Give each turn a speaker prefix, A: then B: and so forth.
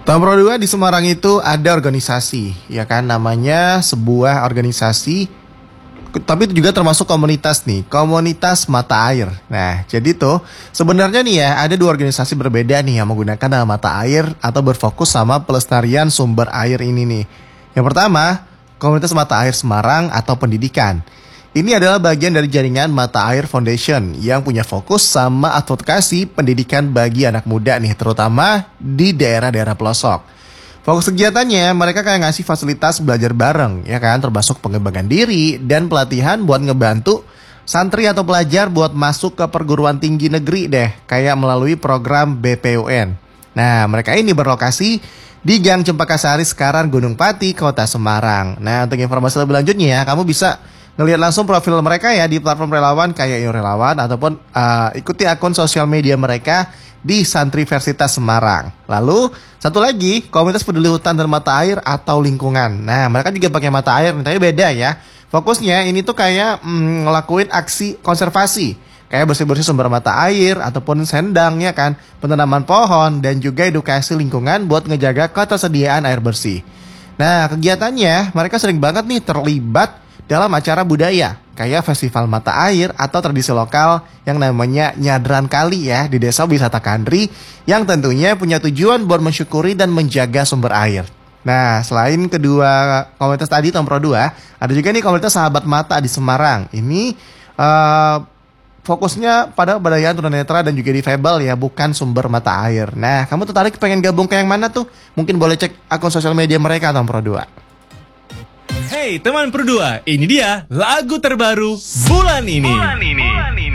A: Tahun Pro 2 di Semarang itu ada organisasi, ya kan, namanya sebuah organisasi, tapi itu juga termasuk komunitas nih, komunitas mata air. Nah, jadi tuh sebenarnya nih ya ada dua organisasi berbeda nih yang menggunakan nama mata air atau berfokus sama pelestarian sumber air ini nih. Yang pertama, komunitas mata air Semarang atau pendidikan. Ini adalah bagian dari jaringan Mata Air Foundation yang punya fokus sama advokasi pendidikan bagi anak muda nih, terutama di daerah-daerah pelosok. Fokus kegiatannya, mereka kayak ngasih fasilitas belajar bareng, ya kan, termasuk pengembangan diri dan pelatihan buat ngebantu santri atau pelajar buat masuk ke perguruan tinggi negeri deh, kayak melalui program BPUN. Nah, mereka ini berlokasi di Gang Cempaka Sari sekarang Gunung Pati, Kota Semarang. Nah, untuk informasi lebih lanjutnya ya, kamu bisa ngelihat langsung profil mereka ya di platform relawan kayak Ion Relawan ataupun ikuti akun sosial media mereka di Santriversitas Semarang. Lalu satu lagi, komunitas peduli hutan dan mata air atau lingkungan. Nah, mereka juga pakai mata air, tapi beda ya. Fokusnya ini tuh kayak ngelakuin aksi konservasi, kayak bersih-bersih sumber mata air ataupun sendang ya kan, penanaman pohon dan juga edukasi lingkungan buat ngejaga ketersediaan air bersih. Nah, kegiatannya mereka sering banget nih terlibat dalam acara budaya kayak festival mata air atau tradisi lokal yang namanya nyadran kali ya di desa wisata Kandri yang tentunya punya tujuan buat mensyukuri dan menjaga sumber air. Nah, selain kedua komunitas tadi Tom Pro 2, ada juga nih komunitas Sahabat Mata di Semarang. Ini fokusnya pada pemberdayaan tunanetra dan juga difabel ya, bukan sumber mata air. Nah, kamu tertarik pengen gabung ke yang mana tuh? Mungkin boleh cek akun sosial media mereka Tom Pro 2.
B: Hey teman Pro 2, ini dia lagu terbaru bulan ini.